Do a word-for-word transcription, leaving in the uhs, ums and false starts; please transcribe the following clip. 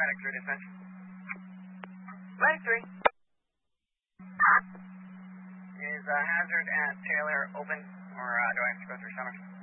Attic three dispatch. Attic three. Is uh, hazard at Taylor open, or uh, do I have to go through Summers?